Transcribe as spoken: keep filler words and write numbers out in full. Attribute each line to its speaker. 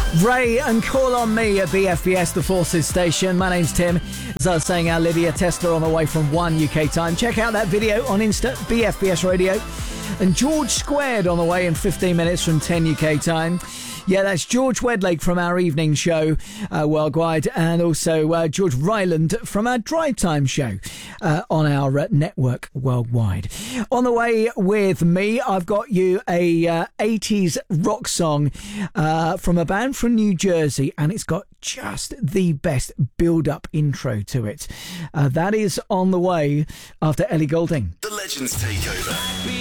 Speaker 1: Ray and Call on Me at B F B S, the Forces station. My name's Tim. As I was saying, our Lydia Tester on the way from one U K time. Check out that video on Insta, B F B S Radio. And George Squared on the way in fifteen minutes from ten U K time. Yeah, that's George Wedlake from our evening show uh, worldwide, and also uh, George Ryland from our drive time show uh, on our uh, network worldwide. On the way with me, I've got you a uh, eighties rock song uh, from a band from New Jersey, and it's got just the best build-up intro to it. Uh, that is on the way after Ellie Goulding.
Speaker 2: The Legends Takeover.